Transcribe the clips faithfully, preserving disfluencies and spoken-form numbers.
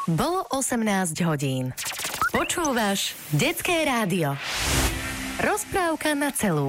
Bolo osemnásť hodín. Počúvaš Detské rádio. Rozprávka na celú.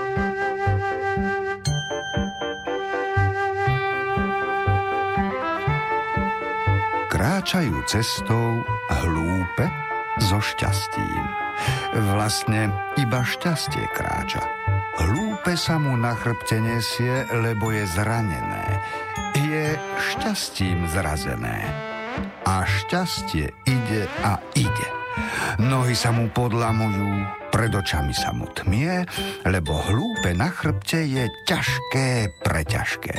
Kráčajú cestou hlúpe so šťastím. Vlastne iba šťastie kráča. Hlúpe sa mu na chrbte nesie, lebo je zranené. Je šťastím zrazené. A šťastie ide a ide. Nohy sa mu podlamujú, pred očami sa mu tmie, lebo hlúpe na chrbte je ťažké, preťažké.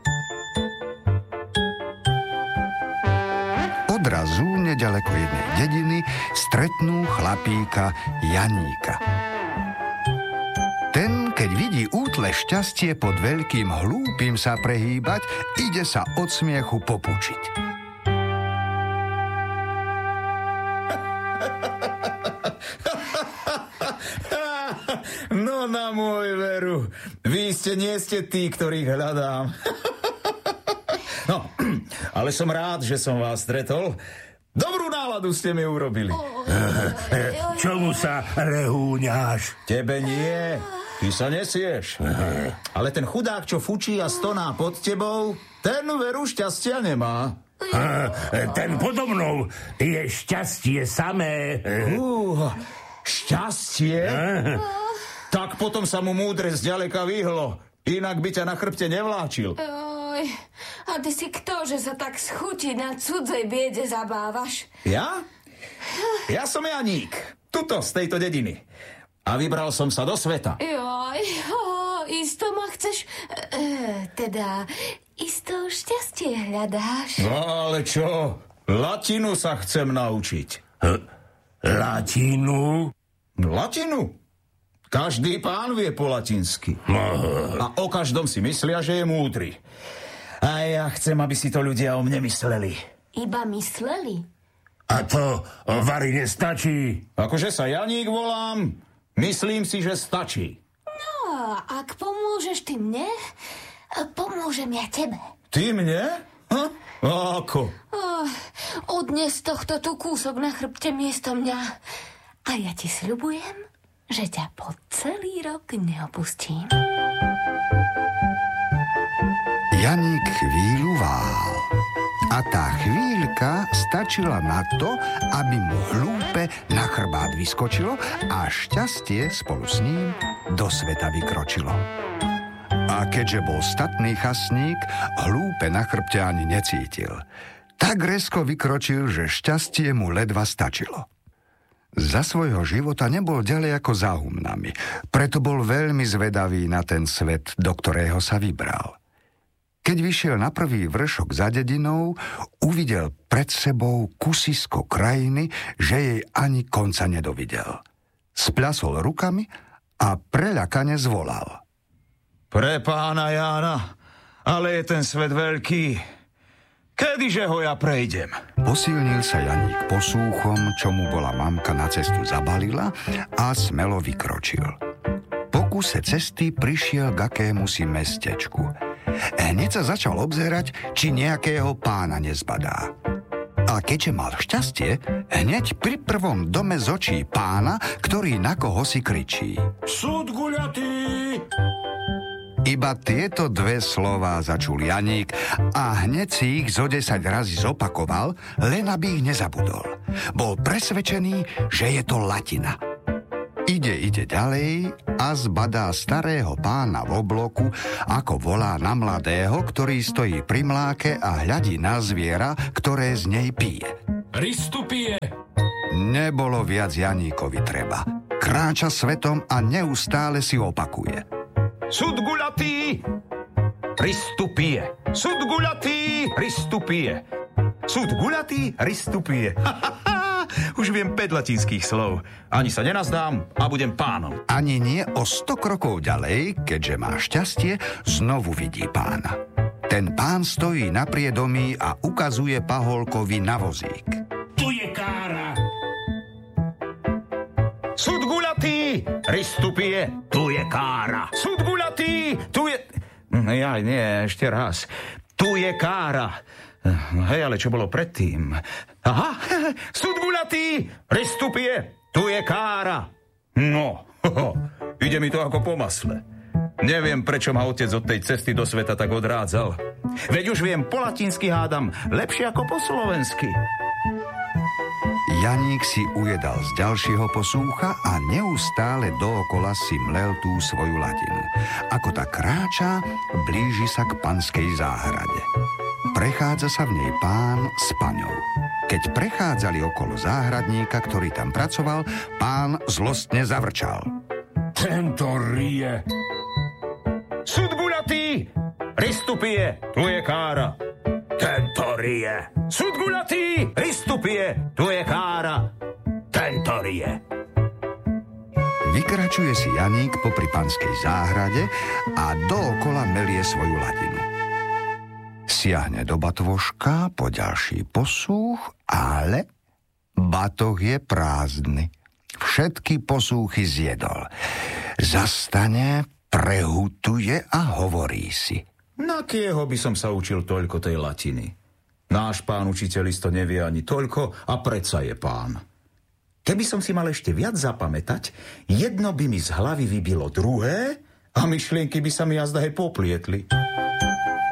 Odrazu, nedaleko jednej dediny, stretnú chlapíka Janíka. Ten, keď vidí útle šťastie pod veľkým hlúpym sa prehýbať, ide sa od smiechu popučiť. No na môj veru, vy ste nie ste tí, ktorých hľadám. No, ale som rád, že som vás stretol. Dobrú náladu ste mi urobili. Čomu sa rehúňaš? Tebe nie, ty sa nesieš. Ale ten chudák, čo fučí a stoná pod tebou, ten veru šťastia nemá. Ten podo mnou je šťastie samé. Uh, šťastie? Tak potom sa mu múdre zďaleka vyhlo. Inak by ťa na chrbte nevláčil. Oj, a ty si kto, že sa tak schutí na cudzej biede zabávaš? Ja? Ja som Janík, tuto z tejto dediny. A vybral som sa do sveta. Joj, oh, isto ma chceš... E, teda, isto šťastie hľadáš. No ale čo? Latinu sa chcem naučiť. Latinu? Latinu? Každý pán vie po latinsky. A o každom si myslia, že je múdry. A ja chcem, aby si to ľudia o mne mysleli. Iba mysleli? A to vari nestačí. Akože sa Janík volám, myslím si, že stačí. No, ak pomôžeš ty mne, pomôžem ja tebe. Ty mne? Ha? Ako? Oh, odnes tohto tu kúsok na chrbte miesto mňa. A ja ti sľubujem, že ťa po celý rok neopustím. Janík chvíľu váhal. A tá chvíľka stačila na to, aby mu hlúpe na chrbát vyskočilo a šťastie spolu s ním do sveta vykročilo. A keďže bol statný chasník, hlúpe na chrbte ani necítil. Tak rezko vykročil, že šťastie mu ledva stačilo. Za svojho života nebol ďalej ako za humnami, preto bol veľmi zvedavý na ten svet, do ktorého sa vybral. Keď vyšiel na prvý vršok za dedinou, uvidel pred sebou kusisko krajiny, že jej ani konca nedovidel. Spľasol rukami a preľakane zvolal. Pre pána Jána, ale je ten svet veľký. Kedyže ho ja prejdem? Posilnil sa Janík posúchom, čo mu bola mamka na cestu zabalila a smelo vykročil. Po kuse cesty prišiel k akémusi mestečku. Hneď sa začal obzerať, či nejakého pána nezbadá. A keďže mal šťastie, hneď pri prvom dome z očí pána, ktorý na koho si kričí. Súd guľatý! Iba tieto dve slová začul Janík a hneď si ich zo desať razy zopakoval, len aby ich nezabudol. Bol presvedčený, že je to latina. Ide, ide ďalej a zbadá starého pána v obloku, ako volá na mladého, ktorý stojí pri mláke a hľadí na zviera, ktoré z nej pije. Ristu pije! Nebolo viac Janíkovi treba. Kráča svetom a neustále si opakuje. Sud guľatý, ristu pije. Sud guľatý, ristu pije. Sud guľatý, ristu pije. Už viem päť latinských slov. Ani sa nenazdám a budem pánom. Ani nie o sto krokov ďalej, keďže má šťastie, znovu vidí pána. Ten pán stojí na priedomí a ukazuje paholkovi na vozík. Tu je kára. Sud guľatý, ristu pije. Tu je kára. Sud guľatý, tu je... Ja, nie, ešte raz. Tu je kára. Hej, ale čo bolo predtým? Aha, súd guľatý, Ristupie, tu je kára. No, ho, ide mi to ako po masle. Neviem, prečo ma otec od tej cesty do sveta tak odrádzal. Veď už viem po latinsky hádam, lepšie ako po slovensky. Janík si ujedal z ďalšieho posúcha a neustále dookola si mlel tú svoju latinu. Ako tak kráča, blíži sa k panskej záhrade. Prechádza sa v nej pán s paňou. Keď prechádzali okolo záhradníka, ktorý tam pracoval, pán zlostne zavrčal. Tento rie. Súd guľatý, Ristupie, tu je kára. Tento rie. Súd guľatý, Ristupie, tu je kára. Tento rie. Vykračuje si Janík popri panskej záhrade a dookola melie svoju latinu. Siahne do batvoška po ďalší posúch, ale batoh je prázdny. Všetky posúchy zjedol. Zastane, prehutuje a hovorí si. Na kieho by som sa učil toľko tej latiny? Náš pán učiteľ isto nevie ani toľko a predsa je pán. Keby som si mal ešte viac zapamätať, jedno by mi z hlavy vybilo druhé a myšlienky by sa mi jazda hej poplietli.